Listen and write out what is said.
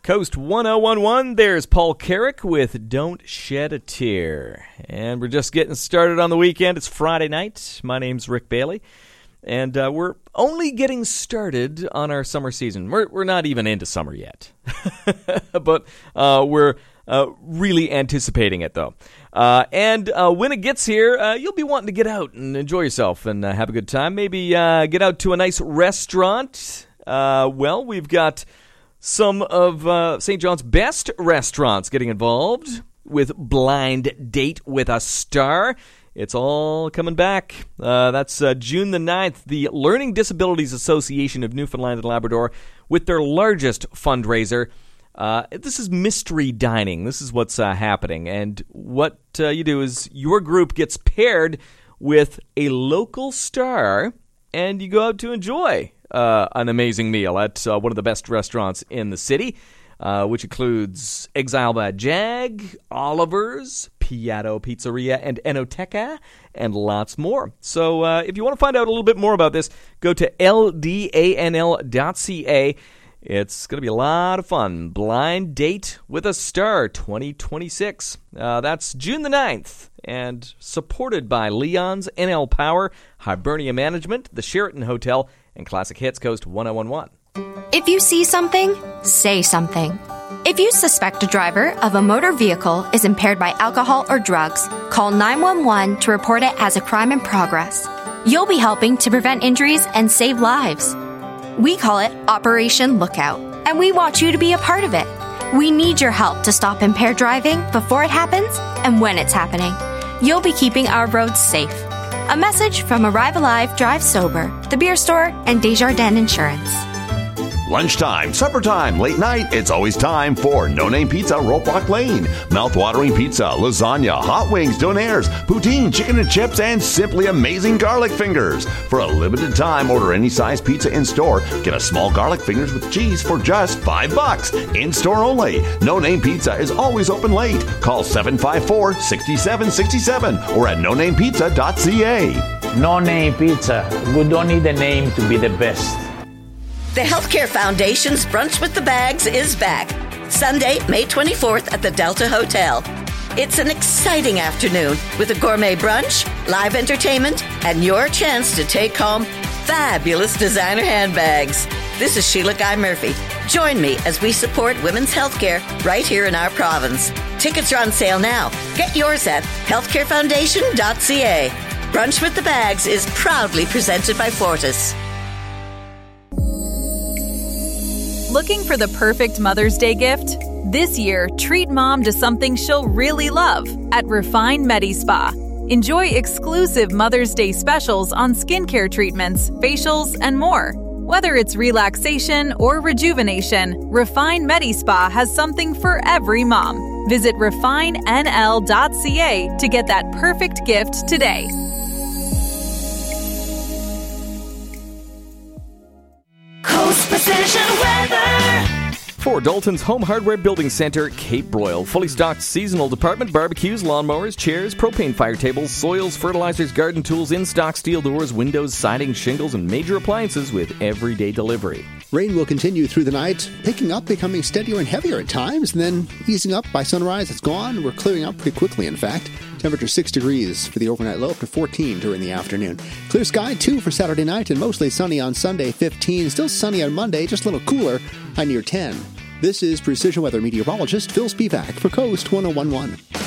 Coast 1011, there's Paul Carrick with Don't Shed a Tear. And we're just getting started on the weekend. It's Friday night. My name's Rick Bailey. And we're only getting started on our summer season. We're not even into summer yet. But we're really anticipating it, though. And when it gets here, you'll be wanting to get out and enjoy yourself and have a good time. Maybe get out to a nice restaurant. Well, we've got some of St. John's best restaurants getting involved with Blind Date with a Star. It's all coming back. That's June the 9th. The Learning Disabilities Association of Newfoundland and Labrador with their largest fundraiser. This is mystery dining. This is what's happening. And what you do is your group gets paired with a local star, and you go out to enjoy an amazing meal at one of the best restaurants in the city, which includes Exile Bad Jag, Oliver's, Piatto Pizzeria, and Enoteca, and lots more. So if you want to find out a little bit more about this, go to ldanl.ca. It's going to be a lot of fun. Blind Date with a Star 2026. That's June the 9th, and supported by Leon's NL Power, Hibernia Management, the Sheraton Hotel, and Classic Hits Coast 1011. If you see something, say something. If you suspect a driver of a motor vehicle is impaired by alcohol or drugs, call 911 to report it as a crime in progress. You'll be helping to prevent injuries and save lives. We call it Operation Lookout, and we want you to be a part of it. We need your help to stop impaired driving before it happens and when it's happening. You'll be keeping our roads safe. A message from Arrive Alive, Drive Sober, The Beer Store, and Desjardins Insurance. Lunchtime, supper time, late night, it's always time for No Name Pizza, Ropewock Lane. Mouth-watering pizza, lasagna, hot wings, donaires, poutine, chicken and chips, and simply amazing garlic fingers. For a limited time, order any size pizza in-store. Get a small garlic fingers with cheese for just $5. In-store only. No Name Pizza is always open late. Call 754-6767 or at nonamepizza.ca. No Name Pizza. We don't need a name to be the best. The Healthcare Foundation's Brunch with the Bags is back. Sunday, May 24th at the Delta Hotel. It's an exciting afternoon with a gourmet brunch, live entertainment, and your chance to take home fabulous designer handbags. This is Sheila Guy Murphy. Join me as we support women's healthcare right here in our province. Tickets are on sale now. Get yours at healthcarefoundation.ca. Brunch with the Bags is proudly presented by Fortis. Looking for the perfect Mother's Day gift? This year, treat Mom to something she'll really love at Refine Medi-Spa. Enjoy exclusive Mother's Day specials on skincare treatments, facials, and more. Whether it's relaxation or rejuvenation, Refine Medi-Spa has something for every mom. Visit refinenl.ca to get that perfect gift today. Coast Precision Weather. For Dalton's Home Hardware Building Center, Cape Broyle. Fully stocked seasonal department, barbecues, lawnmowers, chairs, propane fire tables, soils, fertilizers, garden tools, in-stock steel doors, windows, siding, shingles, and major appliances with everyday delivery. Rain will continue through the night, picking up, becoming steadier and heavier at times, and then easing up by sunrise. It's gone. We're clearing up pretty quickly, in fact. Temperature 6 degrees for the overnight low, up to 14 during the afternoon. Clear sky, 2 for Saturday night, and mostly sunny on Sunday, 15. Still sunny on Monday, just a little cooler, high near 10. This is Precision Weather meteorologist Phil Spivak for Coast 1011.